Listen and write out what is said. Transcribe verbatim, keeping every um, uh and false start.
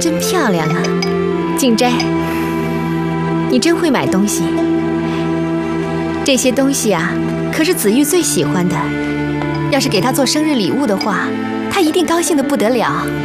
真漂亮啊，静斋，你真会买东西。这些东西啊，可是子玉最喜欢的。要是给他做生日礼物的话，他一定高兴得不得了。